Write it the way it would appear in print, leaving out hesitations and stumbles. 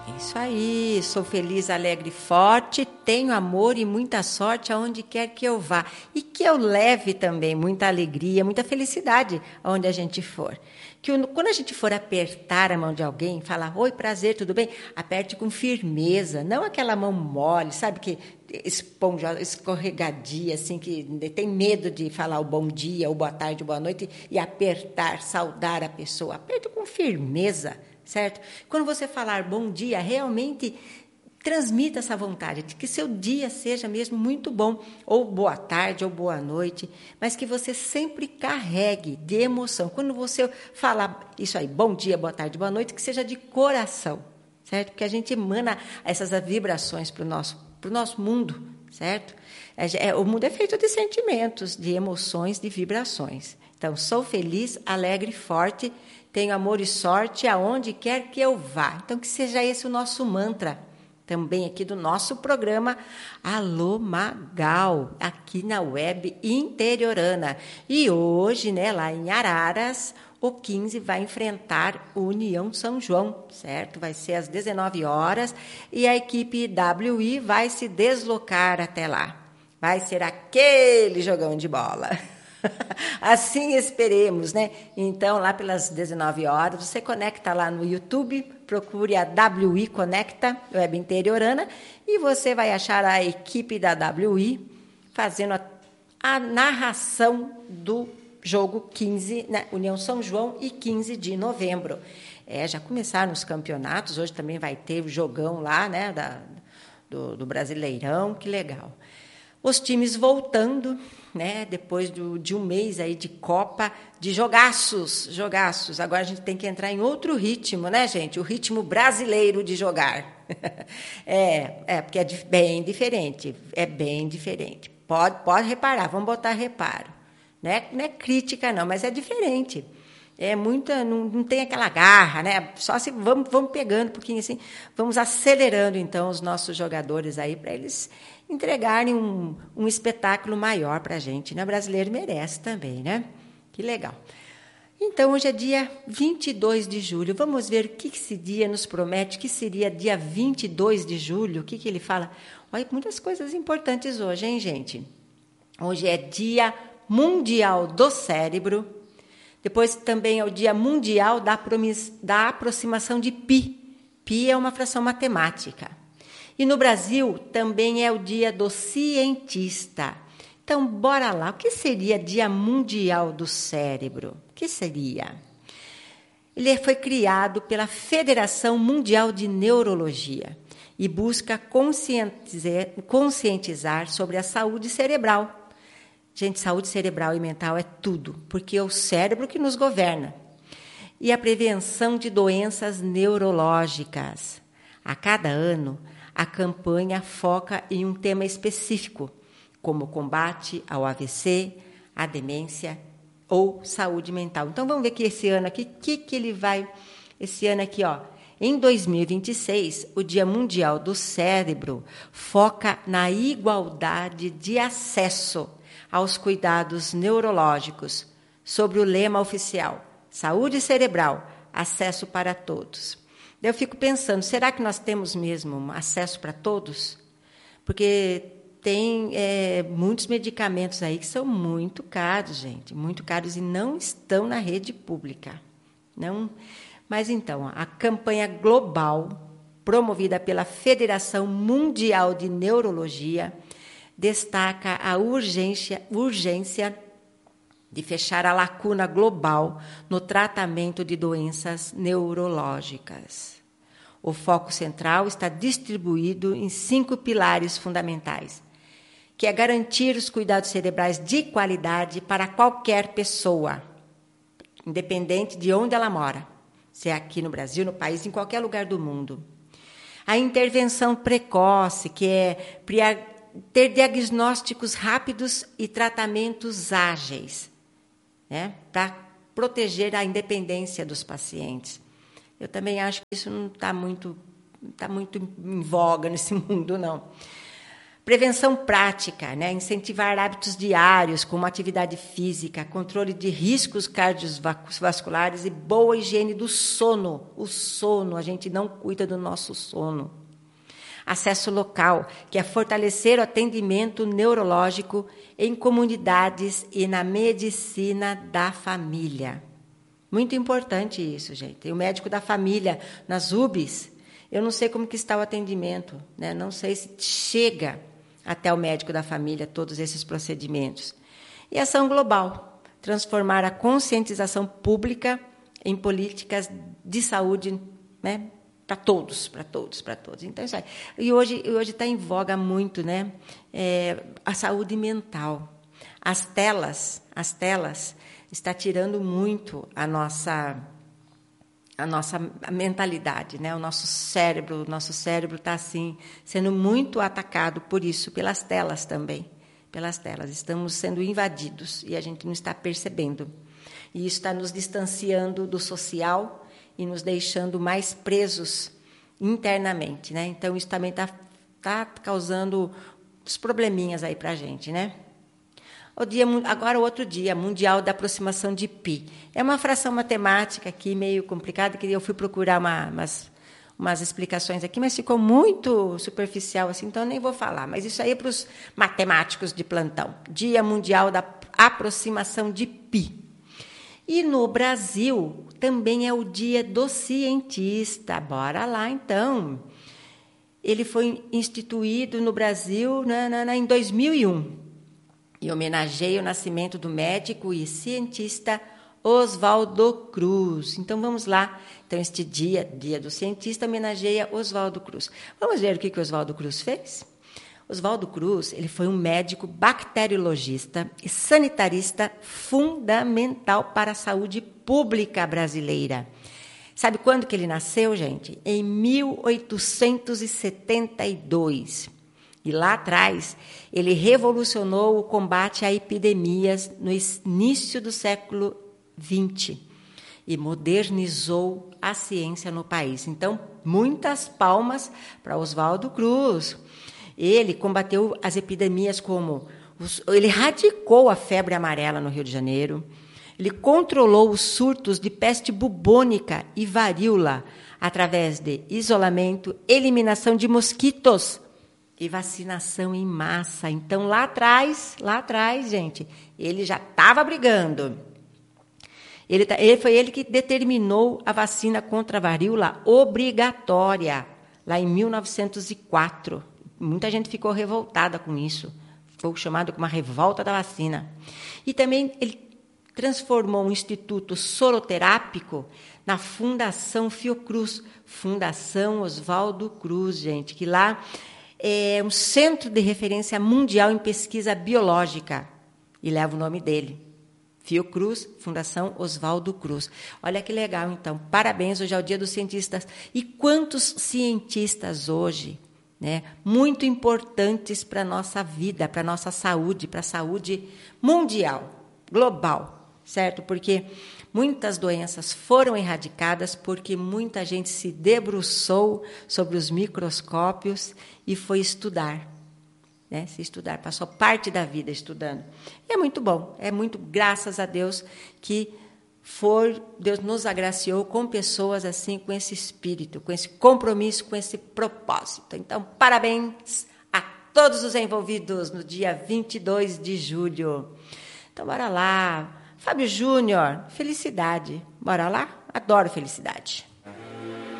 Isso aí, sou feliz, alegre e forte, tenho amor e muita sorte aonde quer que eu vá. E que eu leve também muita alegria, muita felicidade aonde a gente for. Quando a gente for apertar a mão de alguém, falar, oi, prazer, tudo bem? Aperte com firmeza, não aquela mão mole, sabe, que esponjosa, escorregadia, assim, que tem medo de falar o bom dia, ou boa tarde, ou boa noite, e apertar, saudar a pessoa. Aperte com firmeza, certo? Quando você falar bom dia, realmente transmita essa vontade de que seu dia seja mesmo muito bom, ou boa tarde, ou boa noite, mas que você sempre carregue de emoção. Quando você falar isso aí, bom dia, boa tarde, boa noite, que seja de coração, certo? Porque a gente emana essas vibrações para o nosso mundo, certo? O mundo é feito de sentimentos, de emoções, de vibrações. Então, sou feliz, alegre e forte, tenho amor e sorte aonde quer que eu vá. Então, que seja esse o nosso mantra, também aqui do nosso programa Alô Magal, aqui na web interiorana. E hoje, né, lá em Araras, o 15 vai enfrentar o União São João, certo? Vai ser às 19 horas e a equipe WI vai se deslocar até lá. Vai ser aquele jogão de bola. Assim esperemos, né? Então, lá pelas 19 horas, você conecta lá no YouTube, procure a WI Conecta, Web Interiorana, e você vai achar a equipe da WI fazendo a narração do jogo 15, né? União São João e 15 de novembro. Já começaram os campeonatos, hoje também vai ter o jogão lá, né? Do Brasileirão, que legal. Os times voltando, né, depois de um mês aí de Copa, de jogaços. Agora a gente tem que entrar em outro ritmo, né, gente? O ritmo brasileiro de jogar. Porque é bem diferente. É bem diferente. Pode reparar, vamos botar reparo. Não é crítica, não, mas é diferente. É muita, não tem aquela garra, né? Só se vamos pegando um pouquinho assim, vamos acelerando então os nossos jogadores aí para eles entregarem um espetáculo maior para a gente, né? O brasileiro merece também, né? Que legal. Então, hoje é dia 22 de julho. Vamos ver o que esse dia nos promete, que seria dia 22 de julho. O que ele fala? Olha, muitas coisas importantes hoje, hein, gente? Hoje é dia mundial do cérebro. Depois também é o dia mundial da aproximação de pi. Pi é uma fração matemática. E no Brasil também é o dia do cientista. Então, bora lá. O que seria Dia Mundial do Cérebro? O que seria? Ele foi criado pela Federação Mundial de Neurologia e busca conscientizar sobre a saúde cerebral. Gente, saúde cerebral e mental é tudo, porque é o cérebro que nos governa. E a prevenção de doenças neurológicas. A cada ano, a campanha foca em um tema específico, como o combate ao AVC, à demência ou saúde mental. Então, vamos ver que esse ano aqui, que ele vai... Esse ano aqui, ó, em 2026, o Dia Mundial do Cérebro foca na igualdade de acesso aos cuidados neurológicos, sobre o lema oficial, saúde cerebral, acesso para todos. Eu fico pensando, será que nós temos mesmo acesso para todos? Porque tem muitos medicamentos aí que são muito caros, gente, muito caros e não estão na rede pública. Não. Mas então, a campanha global, promovida pela Federação Mundial de Neurologia, destaca a urgência de fechar a lacuna global no tratamento de doenças neurológicas. O foco central está distribuído em 5 pilares fundamentais, que é garantir os cuidados cerebrais de qualidade para qualquer pessoa, independente de onde ela mora, se é aqui no Brasil, no país, em qualquer lugar do mundo. A intervenção precoce, que é ter diagnósticos rápidos e tratamentos ágeis, né, para proteger a independência dos pacientes. Eu também acho que isso não está muito em voga nesse mundo, não. Prevenção prática, né? Incentivar hábitos diários, como atividade física, controle de riscos cardiovasculares e boa higiene do sono. O sono, a gente não cuida do nosso sono. Acesso local, que é fortalecer o atendimento neurológico em comunidades e na medicina da família. Muito importante isso, gente. E o médico da família, nas UBS, eu não sei como que está o atendimento, né? Não sei se chega até o médico da família todos esses procedimentos. E ação global, transformar a conscientização pública em políticas de saúde, né? Para todos. Então, isso aí. E hoje está em voga muito, né? A saúde mental. As telas está tirando muito a nossa mentalidade, né? O nosso cérebro está assim sendo muito atacado por isso, pelas telas também, pelas telas. Estamos sendo invadidos e a gente não está percebendo. E isso está nos distanciando do social e nos deixando mais presos internamente, né? Então isso também está causando uns probleminhas aí para a gente, né? Agora, o outro dia, Mundial da Aproximação de Π. É uma fração matemática aqui, meio complicada, que eu fui procurar umas explicações aqui, mas ficou muito superficial, assim, então eu nem vou falar. Mas isso aí é para os matemáticos de plantão. Dia Mundial da Aproximação de Π. E no Brasil também é o Dia do Cientista. Bora lá, então. Ele foi instituído no Brasil em 2001. E homenageia o nascimento do médico e cientista Oswaldo Cruz. Então, vamos lá. Então, este dia do cientista, homenageia Oswaldo Cruz. Vamos ver o que Oswaldo Cruz fez? Oswaldo Cruz, ele foi um médico bacteriologista e sanitarista fundamental para a saúde pública brasileira. Sabe quando que ele nasceu, gente? Em 1872. E lá atrás, ele revolucionou o combate a epidemias no início do século XX e modernizou a ciência no país. Então, muitas palmas para Oswaldo Cruz. Ele combateu as epidemias ele erradicou a febre amarela no Rio de Janeiro, ele controlou os surtos de peste bubônica e varíola através de isolamento, eliminação de mosquitos e vacinação em massa. Então, lá atrás, gente, ele já estava brigando. Foi ele que determinou a vacina contra a varíola obrigatória, lá em 1904. Muita gente ficou revoltada com isso. Foi chamado como uma revolta da vacina. E também ele transformou um instituto soroterápico na Fundação Fiocruz, Fundação Oswaldo Cruz, gente, que lá é um centro de referência mundial em pesquisa biológica e leva o nome dele. Fiocruz, Fundação Oswaldo Cruz. Olha que legal, então. Parabéns, hoje é o Dia dos Cientistas. E quantos cientistas hoje, né, muito importantes para a nossa vida, para a nossa saúde, para a saúde mundial, global, certo? Porque muitas doenças foram erradicadas porque muita gente se debruçou sobre os microscópios e foi estudar, né? Se estudar, passou parte da vida estudando. E é muito bom, é muito graças a Deus que Deus nos agraciou com pessoas assim, com esse espírito, com esse compromisso, com esse propósito. Então, parabéns a todos os envolvidos no dia 22 de julho. Então, bora lá. Fábio Júnior, felicidade. Bora lá? Adoro felicidade.